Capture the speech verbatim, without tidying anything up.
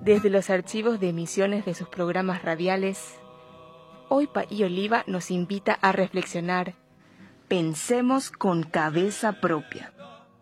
Desde los archivos de emisiones de sus programas radiales, hoy Paí Oliva nos invita a reflexionar. Pensemos con cabeza propia.